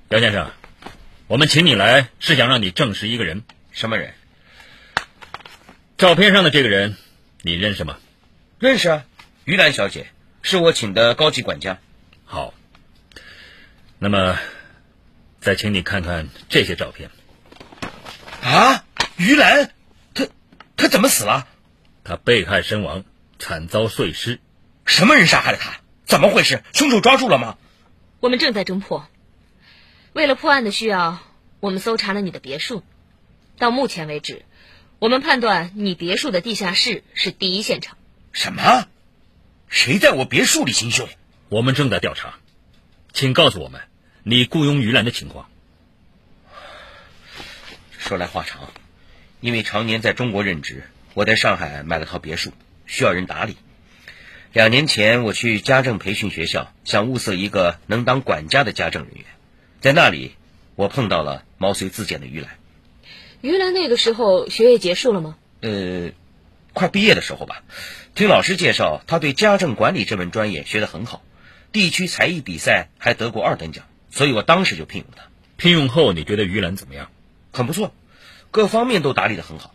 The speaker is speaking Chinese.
姚先生，我们请你来是想让你证实一个人。 什么人？ 照片上的这个人你认识吗？ 认识啊，于兰小姐是我请的高级管家。 好，那么再请你看看这些照片。 啊，于兰，她怎么死了？ 她被害身亡，惨遭碎尸。 什么人杀害了她？怎么回事？凶手抓住了吗？ 我们正在侦破。为了破案的需要，我们搜查了你的别墅。到目前为止，我们判断你别墅的地下室是第一现场。 什么？谁在我别墅里行凶？ 我们正在调查，请告诉我们你雇佣于兰的情况。 说来话长，因为常年在中国任职，我在上海买了套别墅，需要人打理。2年前我去家政培训学校，想物色一个能当管家的家政人员，在那里我碰到了毛遂自荐的于兰。 于兰那个时候学业结束了吗？ 快毕业的时候吧。听老师介绍，他对家政管理这门专业学得很好，地区才艺比赛还得过2等奖，所以我当时就聘用他。 聘用后你觉得于兰怎么样？ 很不错，各方面都打理得很好。